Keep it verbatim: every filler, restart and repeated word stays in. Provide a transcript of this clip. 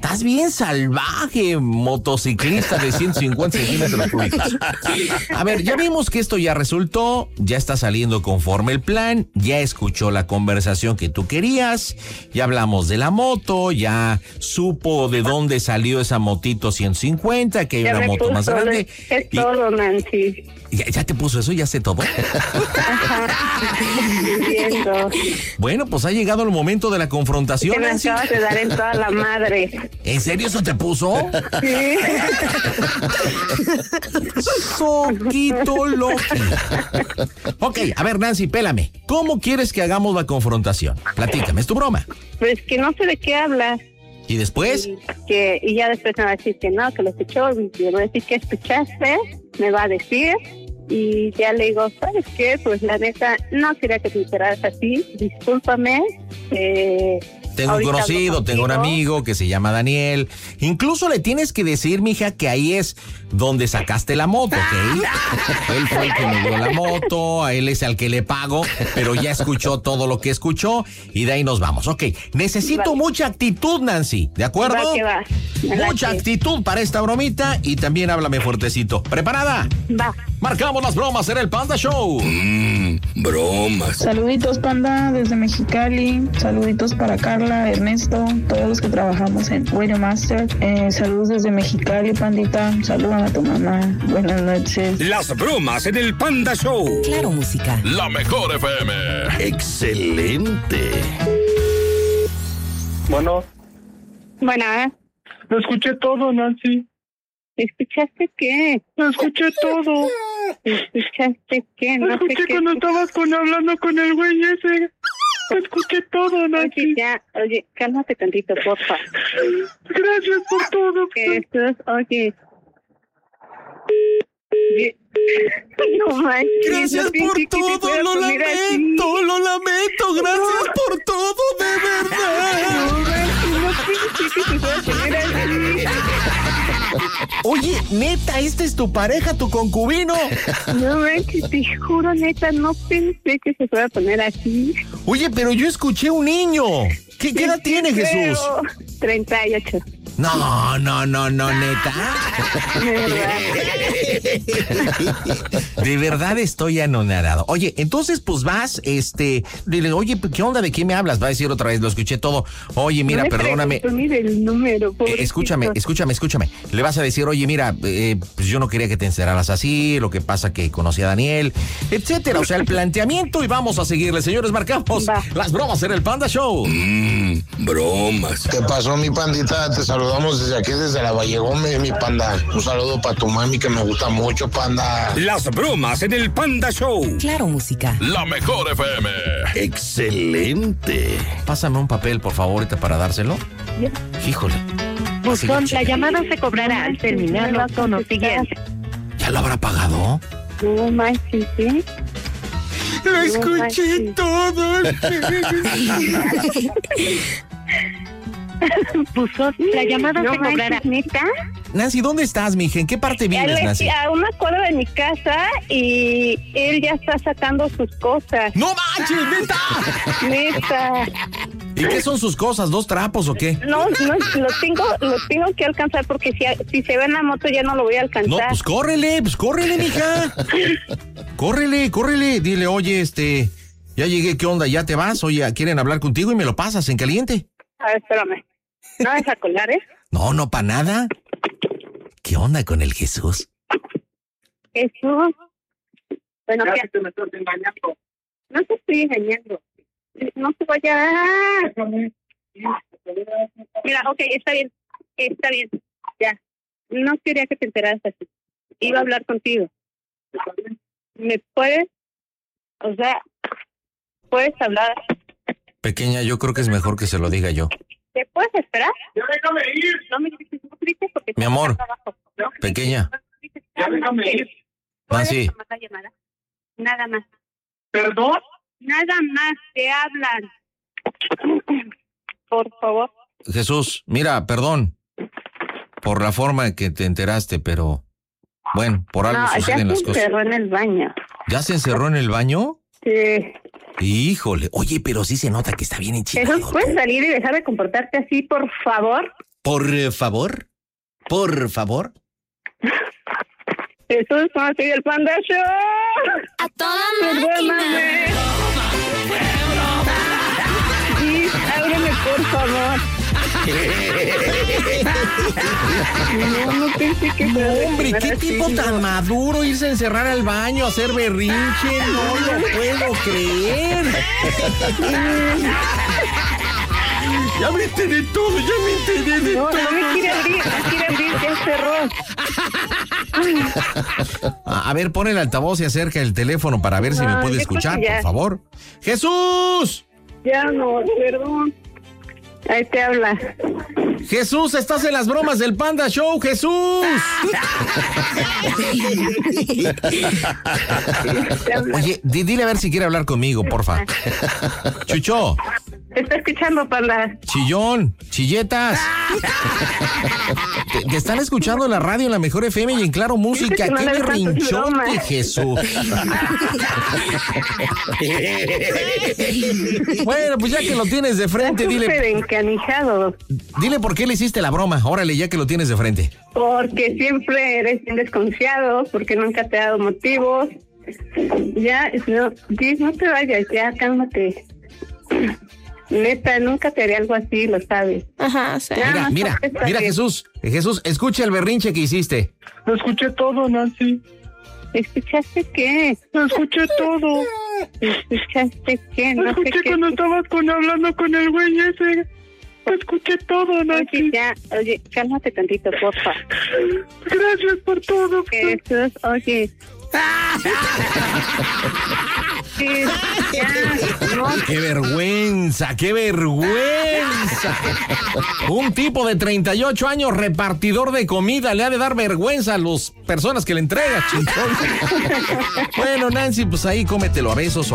Estás bien salvaje, motociclista de ciento cincuenta centímetros cúbicos. A ver, ya vimos que esto ya resultó, ya está saliendo conforme el plan, ya escuchó la conversación que tú querías, ya hablamos de la moto, ya supo de dónde salió esa motito ciento cincuenta, que hay ya una moto puso, más grande. Es y, todo, Nancy. ¿Ya, ¿Ya te puso eso? ¿Ya sé todo? Entiendo. Bueno, pues ha llegado el momento de la confrontación. Que me Nancy. acabas de dar en toda la madre. ¿En serio eso te puso? Sí. Soquito Loki. Ok, a ver, Nancy, pélame. ¿Cómo quieres que hagamos la confrontación? Platícame, es tu broma. Pues que no sé de qué hablas. ¿Y después? Y, que, y ya después me va a decir que no, que lo escuchó. Y le voy a decir que escuchaste. Me va a decir. Y ya le digo, ¿sabes qué? Pues la neta, no quería que te enteraras así. Discúlpame. Eh... Tengo un conocido, tengo un amigo que se llama Daniel. Incluso le tienes que decir, mija, que ahí es donde sacaste la moto, ¿ok? Él fue el que me dio la moto, a él es al que le pago, pero ya escuchó todo lo que escuchó y de ahí nos vamos. Ok, necesito vale. mucha actitud, Nancy, ¿de acuerdo? Va que va. Mucha que... actitud para esta bromita y también háblame fuertecito. ¿Preparada? Va. Marcamos las bromas en el Panda Show. Mmm, bromas. Saluditos, Panda, desde Mexicali. Saluditos para Carla, Ernesto, todos los que trabajamos en Radio Master. Eh, saludos desde Mexicali, Pandita. Saludan a tu mamá. Buenas noches. Las bromas en el Panda Show. Claro, música. La mejor F M. Excelente. Bueno. Bueno. Lo escuché todo, Nancy. ¿Escuchaste qué? Lo escuché todo. ¿Escuchaste qué? No escuché sé cuando qué... estabas con, hablando con el güey ese. Lo escuché todo, Nancy. Oye, ya, oye, cálmate tantito, porfa. Gracias por todo. Esto es, oye... No manches, gracias no por todo, lo lamento, así. lo lamento, gracias no. por todo, de verdad. No manches, no pensé que te fuera a poner así. Oye, neta, ¿este es tu pareja, tu concubino? No manches, te juro, neta, no pensé que se fuera a poner así. Oye, pero yo escuché un niño. ¿Qué, ¿qué edad tiene Jesús? treinta y ocho. No, no, no, no, neta. De verdad estoy anonadado. Oye, entonces pues vas, este, dile, oye, ¿qué onda? ¿De qué me hablas? Va a decir otra vez, lo escuché todo. Oye, mira, no perdóname. Mire el número, eh, escúchame, escúchame, escúchame. Le vas a decir, oye, mira, eh, pues yo no quería que te encerraras así, lo que pasa que conocí a Daniel, etcétera. O sea, el planteamiento y vamos a seguirle, señores, marcamos Va. las bromas en el Panda Show. Mmm, bromas. ¿Qué pasó, mi pandita? Te saludo. Saludamos desde aquí, desde la Valle Gómez, mi panda. Un saludo para tu mami que me gusta mucho, panda. Las bromas en el Panda Show. Claro, música. La mejor F M. Excelente. Pásame un papel, por favor, ahorita para dárselo. ¿Ya? Híjole. Buzón, la llamada se cobrará al terminar los tonos siguientes. ¿Ya lo habrá pagado? No manches, ¿sí? Lo escuché no todo. Buzón, la llamada no se cobrará. ¿Neta? Nancy, ¿dónde estás, mija? ¿En qué parte vives, Nancy? A una cuadra de mi casa y él ya está sacando sus cosas. ¡No manches, neta! Neta. ¿Y qué son sus cosas? ¿Dos trapos o qué? No, no, lo tengo, lo tengo que alcanzar porque si, si se ve en la moto ya no lo voy a alcanzar. No, pues córrele, pues córrele, mija. Córrele, córrele. Dile, oye, este, ya llegué, ¿qué onda? ¿Ya te vas? Oye, ¿quieren hablar contigo? Y me lo pasas en caliente. A ver, espérame. ¿No vas a colgar, eh? No, no, para nada. ¿Qué onda con el Jesús? Jesús. Bueno, ya ¿qué? Que te me estás engañando. No te estoy engañando. No te vaya. Mira, ok, está bien. Está bien. Ya. No quería que te enteraras así. Iba a hablar contigo. ¿Me puedes? O sea, ¿puedes hablar? Pequeña, yo creo que es mejor que se lo diga yo. ¿Te puedes esperar? Ya déjame ir. No me grites, no grites porque... Mi amor, ¿no? pequeña. Ya déjame ir. Nancy. Nada más. ¿Perdón? Nada más, te hablan. Por favor. Jesús, mira, perdón por la forma en que te enteraste, pero bueno, por algo no, suceden las cosas. Ya se encerró en el baño. ¿Ya se encerró en el baño? Sí. Híjole, oye, pero sí se nota que está bien enchilado. Jesús, ¿puedes salir y dejar de comportarte así, por favor? Por favor, por favor. Jesús, ¿cómo sigue el Panda Show? ¡A toda Perdóname. Sí, ábreme, por favor. No, no pensé que no, hombre, qué tipo así, tan no. maduro, irse a encerrar al baño, a hacer berrinche, no lo puedo creer. Ya me enteré todo, ya me enteré de no, todo. No, me quiere abrir, me quiere abrir, ya cerró. A ver, pon el altavoz y acerca el teléfono para ver no, si me puede escuchar, por favor. ¡Jesús! Ya no, perdón. Ahí te habla. Jesús, estás en las bromas del Panda Show, Jesús. Oye, di, dile a ver si quiere hablar conmigo, porfa. Chucho. Te está escuchando, Panda. Chillón, chilletas. Te, te están escuchando en la radio, en la Mejor F M y en Claro Música. ¡Qué berrinchote, Jesús! Bueno, pues ya que lo tienes de frente, está dile... encanijado. Dile por qué le hiciste la broma. Órale, ya que lo tienes de frente. Porque siempre eres bien desconfiado, porque nunca te ha dado motivos. Ya, no, no te vayas, ya, cálmate. Neta, nunca te haré algo así, lo sabes. Ajá, sí. Mira, mira, mira, Jesús, Jesús, escucha el berrinche que hiciste. Lo escuché todo, Nancy. ¿Escuchaste qué? Lo escuché todo. ¿Escuchaste qué? Lo no escuché sé cuando qué. estabas con, hablando con el güey ese. Lo escuché todo, Nancy. Oye, ya, oye, cálmate tantito, porfa. Gracias por todo. Jesús, oye... Sí, ya, no. ¡Qué vergüenza! ¡Qué vergüenza! Un tipo de treinta y ocho años, repartidor de comida, le ha de dar vergüenza a las personas que le entrega, chinchón. Bueno, Nancy, pues ahí cómetelo a besos o